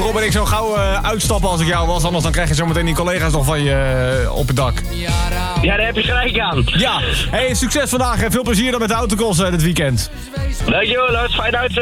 Rob en ik zo gauw uitstappen als ik jou was. Anders dan krijg je zometeen die collega's nog van je op het dak. Ja, daar heb je gelijk aan. Ja, hey, succes vandaag en veel plezier dan met de autocross dit weekend. Dankjewel, fijn uit.